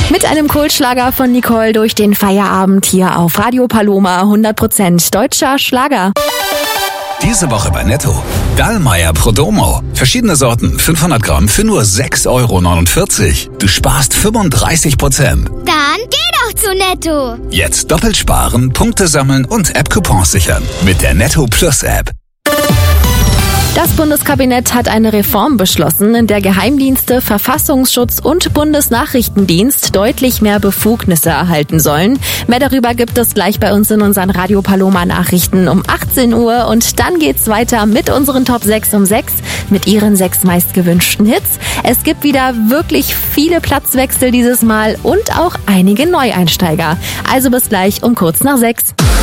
Mit einem Kultschlager von Nicole durch den Feierabend hier auf Radio Paloma, 100% deutscher Schlager. Diese Woche bei Netto. Dallmayr Prodomo. Verschiedene Sorten, 500 Gramm für nur 6,49 €. Du sparst 35%. Dann geh doch zu Netto. Jetzt doppelt sparen, Punkte sammeln und App-Coupons sichern. Mit der Netto Plus App. Das Bundeskabinett hat eine Reform beschlossen, in der Geheimdienste, Verfassungsschutz und Bundesnachrichtendienst deutlich mehr Befugnisse erhalten sollen. Mehr darüber gibt es gleich bei uns in unseren Radio Paloma Nachrichten um 18 Uhr. Und dann geht's weiter mit unseren Top 6 um 6, mit ihren 6 meistgewünschten Hits. Es gibt wieder wirklich viele Platzwechsel dieses Mal und auch einige Neueinsteiger. Also bis gleich um kurz nach 6.